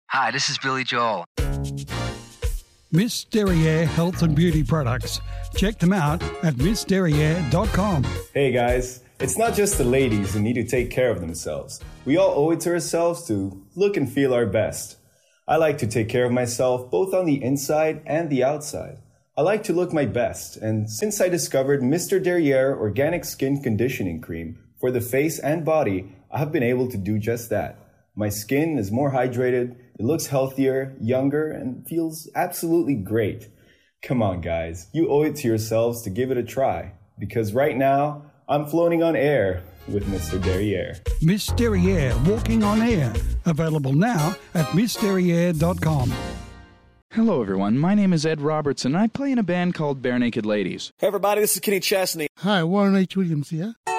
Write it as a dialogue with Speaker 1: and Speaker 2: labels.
Speaker 1: Hi, this is Billy Joel.
Speaker 2: Miss Derriere Health and Beauty Products. Check them out at missderriere.com.
Speaker 3: Hey guys, it's not just the ladies who need to take care of themselves. We all owe it to ourselves to look and feel our best. I like to take care of myself both on the inside and the outside. I like to look my best, and since I discovered Mr. Derriere Organic Skin Conditioning Cream for the face and body, I have been able to do just that. My skin is more hydrated, it looks healthier, younger, and feels absolutely great. Come on, guys, you owe it to yourselves to give it a try, because right now, I'm floating on air with Mr. Derriere.
Speaker 2: Miss Derriere Walking on Air. Available now at missderriere.com.
Speaker 4: Hello, everyone. My name is Ed Robertson. I play in a band called Bare Naked Ladies.
Speaker 5: Hey, everybody, this is Kenny Chesney.
Speaker 6: Hi, Warren H. Williams here.